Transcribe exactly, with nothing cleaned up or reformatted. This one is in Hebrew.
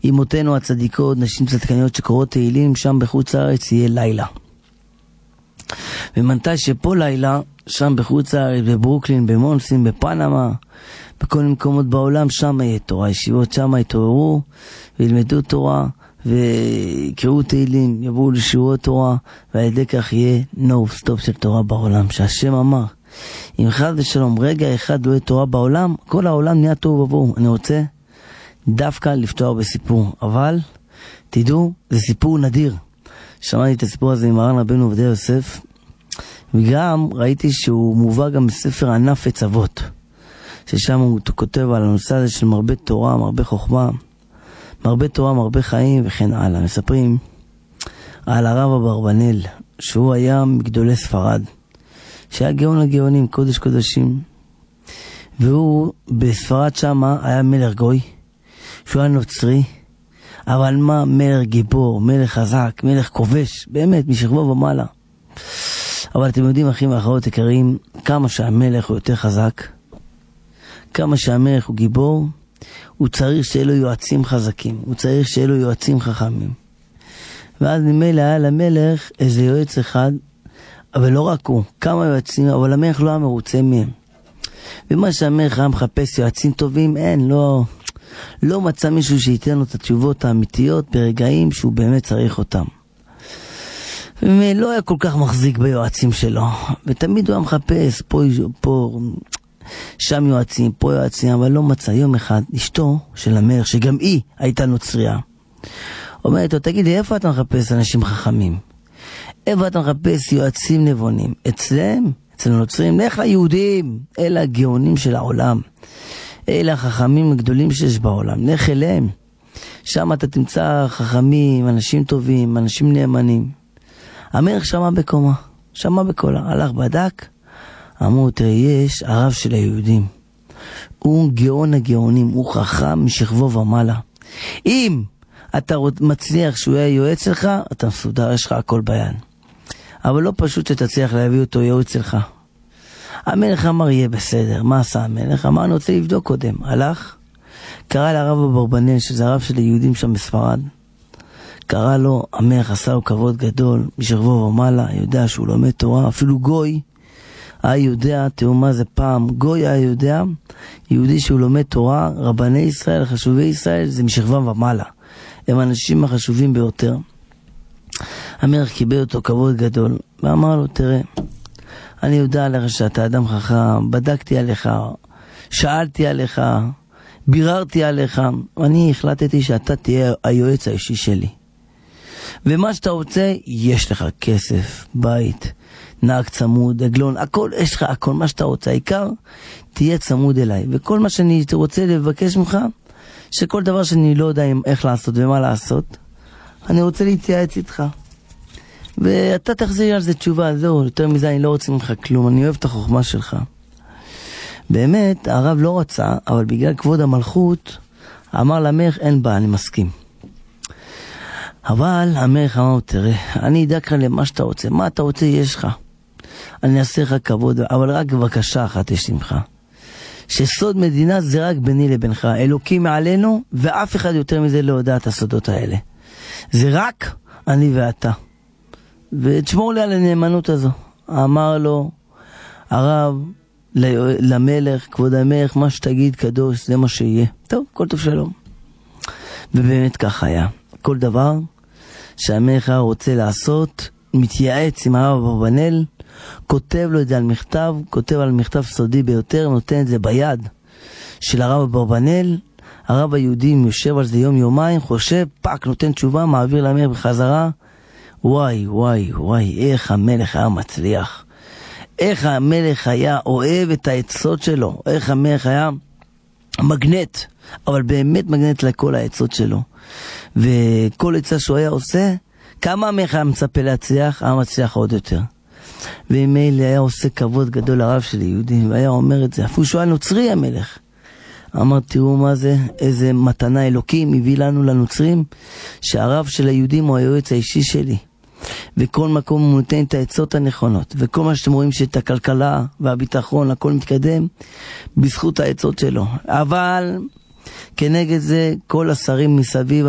אמותינו הצדיקות, נשים צדקניות שקורות תהילים, שם בחוץ לארץ יהיה לילה. ומתי שפה לילה, שם בחוץ לארץ, בברוקלין, במונסין, בפנמה, בכל מקומות בעולם, שם יהיה תורה. ישיבות שם יתעוררו וילמדו תורה ויקראו תהילים, יבואו לשיעורי תורה, ועל ידי כך יהיה נו סטופ של תורה בעולם. שהשם אמר, אם חד ושלום רגע אחד לא יהיה תורה בעולם, כל העולם נהיה טוב ובואו. אני רוצה דווקא לפתוח בסיפור, אבל תדעו, זה סיפור נדיר. שמעתי את הסיפור הזה עם מרן רבנו עובדיה יוסף, וגם ראיתי שהוא מובא גם בספר ענף עץ אבות, ששם הוא כותב על הנושא הזה של מרבה תורה, מרבה חוכמה, מרבה תורה, מרבה חיים וכן הלאה. מספרים על הרב אברבנאל, שהוא היה מגדולי ספרד, שהיה גאון לגאונים, קודש קודשים, והוא בספרד שמה היה מלך גוי, שהוא היה נוצרי, אבל מה, מלך גיבור, מלך חזק, מלך כובש, באמת משכבו ומעלה. אבל אתם יודעים, אחים ואחרות יקרים, כמה שהמלך הוא יותר חזק, כמה שהמלך הוא גיבור, הוא צריך שיהיה לו יועצים חזקים, הוא צריך שיהיה לו יועצים חכמים. ואז ממילא היה למלך איזה יועץ אחד, אבל לא רק הוא, כמה יועצים, אבל המלך לא היה מרוצה מהם. ומה שהמלך היה מחפש יועצים טובים, אין, לא, לא מצא מישהו שייתן לו את התשובות האמיתיות ברגעים שהוא באמת צריך אותם. ולא היה כל כך מחזיק ביועצים שלו, ותמיד הוא היה מחפש פה, פה, שם יועצים, פה יועצים, אבל לא מצא. יום אחד אשתו של המלך, שגם היא הייתה נוצריה, אומרת לו, תגיד לי, איפה אתה מחפש אנשים חכמים? איפה אתה מחפש יועצים נבונים? אצלם, אצל הנוצרים, לך ליהודים, אלה הגאונים של העולם, אלה החכמים הגדולים שיש בעולם, לך אליהם. שם אתה תמצא חכמים, אנשים טובים, אנשים נאמנים. המלך שמע בקומה, שמע בקולה, הלך בדק, אמרו, תראה, יש הרב של היהודים, הוא גאון הגאונים, הוא חכם משכבו ומעלה. אם אתה מצליח שהוא יהיה יועץ שלך, אתה מסודר, יש לך הכל ביד. אבל לא פשוט שתצליח להביא אותו יועץ שלך. המלך אמר, יהיה בסדר. מה עשה המלך? אמר, אני רוצה לבדוק קודם. הלך, קרא לרב אברבנאל, שזה הרב של היהודים שם בספרד, קרא לו, המלך עשה לו כבוד גדול, משכבו ומעלה, יודע שהוא לומד תורה, אפילו גוי, היה יודע, תראו מה זה פעם, גוי היה יודע, יהודי שהוא לומד תורה, רבני ישראל, חשובי ישראל, זה משכבם ומעלה. הם האנשים החשובים ביותר. המלך קיבל אותו כבוד גדול, ואמר לו, תראה, אני יודע עליך שאתה אדם חכם, בדקתי עליך, שאלתי עליך, ביררתי עליך, ואני החלטתי שאתה תהיה היועץ האישי שלי. ומה שאתה רוצה, יש לך כסף, בית, נהג צמוד, עגלון, הכל, יש לך הכל, מה שאתה רוצה, העיקר, תהיה צמוד אליי. וכל מה שאני רוצה לבקש ממך, שכל דבר שאני לא יודע איך לעשות ומה לעשות, אני רוצה להתייעץ איתך. ואתה תחזיר על זה תשובה, זהו, יותר מזה אני לא רוצה ממך כלום, אני אוהב את החוכמה שלך. באמת, הרב לא רצה, אבל בגלל כבוד המלכות, אמר למלך, אין בה, אני מסכים. אבל המלך אמר, תראה, אני אדע כאן למה שאתה רוצה, מה אתה רוצה יש לך. אני אעשה לך כבוד, אבל רק בבקשה אחת יש ממך. שסוד מדינה זה רק ביני לבינך, אלוקים מעלינו, ואף אחד יותר מזה לא יודע את הסודות האלה. זה רק אני ואתה. ותשמור לי על הנאמנות הזו. אמר לו הרב למלך, כבוד המלך, מה שתגיד קדוש, זה מה שיהיה. טוב, כל טוב שלום. ובאמת כך היה. כל דבר שהמלך רוצה לעשות, מתייעץ עם הרב אברבנאל, כותב לו את זה על מכתב, כותב על מכתב סודי ביותר, נותן את זה ביד של הרב אברבנאל. הרב היהודי יושב על זה יום יומיים, חושב, פק, נותן תשובה, מעביר למלך בחזרה. וואי, וואי, וואי, איך המלך היה מצליח. איך המלך היה אוהב את העצות שלו. איך המלך היה מגנט, אבל באמת מגנט לכל העצות שלו. וכל עצה שהוא היה עושה, כמה המלך היה מצפה להצליח, היה מצליח עוד יותר. ומילא היה עושה כבוד גדול לרב של יהודים, והיה אומר את זה, אפילו שהוא היה נוצרי המלך. אמר, תראו מה זה, איזה מתנה אלוקים הביא לנו לנוצרים, שהרב של היהודים הוא היועץ האישי שלי. וכל מקום הוא נותן את העצות הנכונות, וכל מה שאתם רואים שאת הכלכלה והביטחון, הכל מתקדם, בזכות העצות שלו. אבל כנגד זה, כל השרים מסביב,